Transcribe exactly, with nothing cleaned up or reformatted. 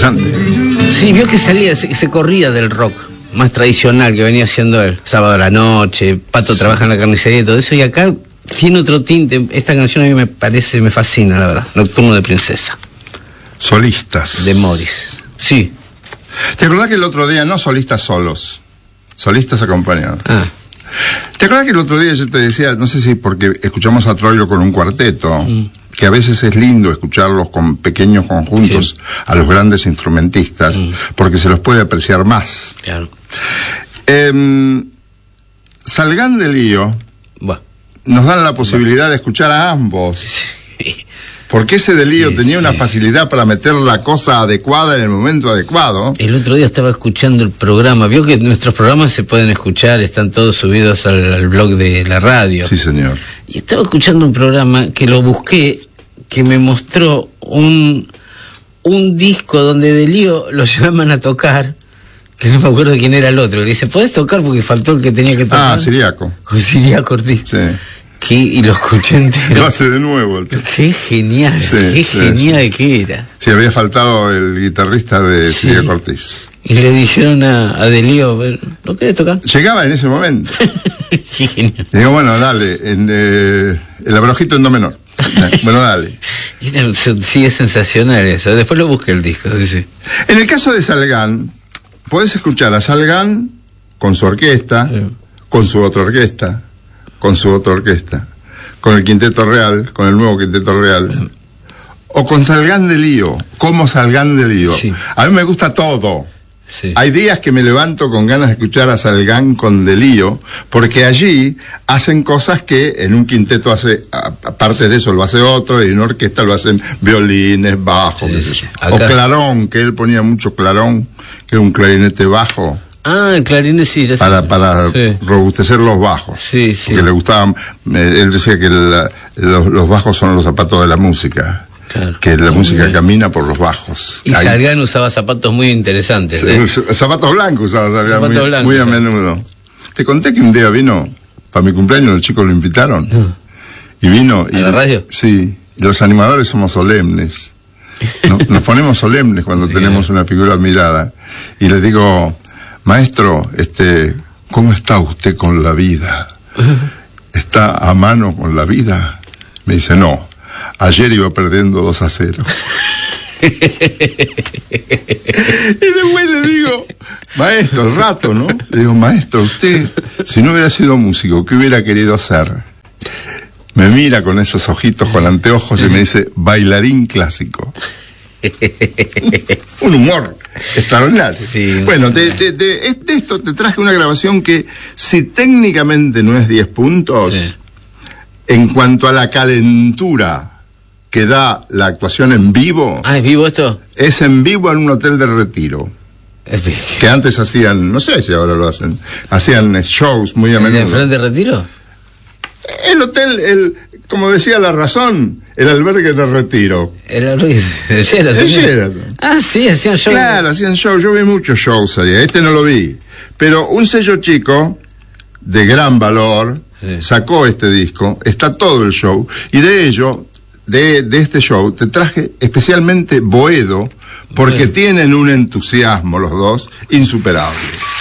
interesante. Sí, vio que salía, se, se corría del rock más tradicional que venía haciendo él. Sábado a la noche, Pato sí. trabaja en la carnicería y todo eso, y acá tiene otro tinte. Esta canción a mí me parece, me fascina, la verdad. Nocturno de Princesa. Solistas. De Morris. Sí. ¿Te acordás que el otro día, no solistas solos, solistas acompañados? Ah. ¿Te acordás que el otro día yo te decía, no sé si porque escuchamos a Troilo con un cuarteto, mm. que a veces es lindo escucharlos con pequeños conjuntos sí. a los grandes instrumentistas, mm. porque se los puede apreciar más? Claro. Eh, Salgán de Lío bueno. nos dan la posibilidad de escuchar a ambos. Sí. Porque ese Delío sí, tenía sí. una facilidad para meter la cosa adecuada en el momento adecuado. El otro día estaba escuchando el programa. Vio que nuestros programas se pueden escuchar, están todos subidos al, al blog de la radio. Sí, señor. Y estaba escuchando un programa que lo busqué, que me mostró un, un disco donde Delío lo llaman a tocar, que no me acuerdo quién era el otro. Le dice, ¿podés tocar? Porque faltó el que tenía que tocar. Ah, Siriaco. Con Siriaco Ortiz. Sí. ¿Qué? Y lo escuché entero. Lo hace de nuevo. El qué genial, sí, qué sí, genial sí. que era. Sí, había faltado el guitarrista de sí. Siriaco Ortiz. Y le dijeron a, a Delío, ¿no querés tocar? Llegaba en ese momento. Qué genial. Y digo, bueno, dale, en, eh, el abrojito en do menor. Bueno, dale. Era, sí, es sensacional eso. Después lo busqué el disco. Sí. En el caso de Salgán, podés escuchar a Salgán con su orquesta, sí. con su otra orquesta, con su otra orquesta, con el Quinteto Real, con el nuevo Quinteto Real, o con Salgán de Lío, como Salgán de Lío. Sí. A mí me gusta todo. Sí. Hay días que me levanto con ganas de escuchar a Salgán con De Lío, porque allí hacen cosas que en un quinteto hace, aparte de eso lo hace otro, y en una orquesta lo hacen violines, bajos, sí, sí. o clarón, que él ponía mucho clarón, que era un clarinete bajo. Ah, el clarinete sí. Para, para sí. robustecer los bajos. Sí, sí. Porque le gustaban, él decía que la, los, los bajos son los zapatos de la música. Claro. Que la música bien. camina por los bajos. Y Salgán usaba zapatos muy interesantes. ¿eh? Zapatos blancos usaba Salgán muy, blancos, muy a menudo. Te conté que un día vino, para mi cumpleaños los chicos lo invitaron. No. Y vino. ¿A y, la radio? Sí. Y los animadores somos solemnes. ¿no? Nos ponemos solemnes cuando tenemos una figura admirada. Y le digo, maestro, este, ¿cómo está usted con la vida? ¿Está a mano con la vida? Me dice, no. Ayer iba perdiendo dos a cero. Y después le digo, maestro, al rato, ¿no? Le digo, maestro, usted, si no hubiera sido músico, ¿qué hubiera querido hacer? Me mira con esos ojitos, con anteojos, y me dice, bailarín clásico. Un humor extraordinario. Sí, bueno, de, de, de, de esto te traje una grabación que, si técnicamente no es diez puntos, sí. en cuanto a la calentura que da la actuación en vivo. Ah, ¿es vivo esto? Es en vivo en un hotel de Retiro. Es bien. Que antes hacían, no sé si ahora lo hacen, hacían shows muy a menudo. ¿En frente de Retiro? El hotel, el, como decía La Razón, el albergue de Retiro. El albergue de Sheraton. De Sheraton. Ah, sí, hacían shows. Claro, hacían shows. Yo vi muchos shows ahí. Este no lo vi. Pero un sello chico, de gran valor, sí. sacó este disco. Está todo el show. Y de ello, de, de este show, te traje especialmente Boedo, porque bueno. tienen un entusiasmo los dos insuperable.